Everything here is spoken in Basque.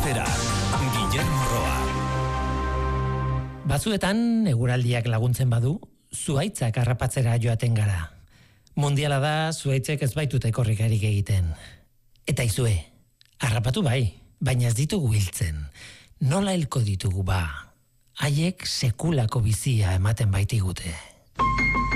Atmosfera, Guillermo Roa. Batzuetan, eguraldiak laguntzen badu, zuhaitzak harrapatzera joaten gara. Mundiala da, zuhaitzek ez baitute korrikarik egiten. Eta izue, harrapatu bai, baina ez ditugu hiltzen. Nola hilko ditugu ba? Haiek sekulako bizia ematen baitigute.